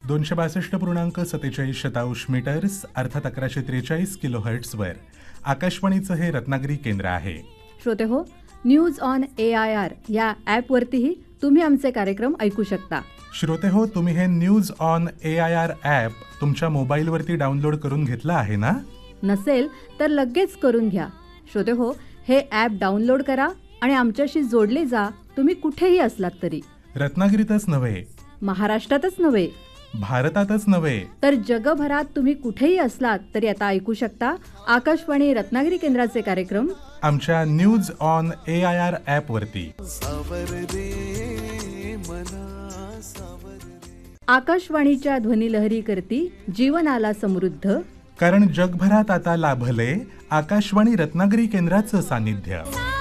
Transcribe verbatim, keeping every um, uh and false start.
दोनशे बासष्ट पूर्णांक सत्तेचाळीस शतांश मीटर्स अर्थात अकराशे त्रेचाळीस किलो हर्ट्सवर आकाशवाणीचं हे रत्नागिरी केंद्र आहे. श्रोते हो, news on A I R या ॲपवरतीही तुम्ही आमचे कार्यक्रम ऐकू शकता. श्रोते हो, तुम्ही हे news on A I R app तुमच्या मोबाईलवरती डाउनलोड करून घेतलं आहे ना? नसेल तर लगेच करून घ्या. श्रोते हो, हे ॲप डाउनलोड करा आणि आमच्याशी जोडले जा. तुम्ही कुठेही असलात तरी. रत्नागिरीतच नव्हे, महाराष्ट्रातच नव्हे, भारतातच नव्हे, तर जगभरात तुम्ही कुठेही असलात तरी आता ऐकू शकता आकाशवाणी रत्नागिरी केंद्राचे कार्यक्रम आमच्या news on A I R ॲपवरती. आकाशवाणीच्या ध्वनिलहरी करती जीवनाला समृद्ध, कारण जगभरात आता लाभले आकाशवाणी रत्नागिरी केंद्राचं सानिध्य.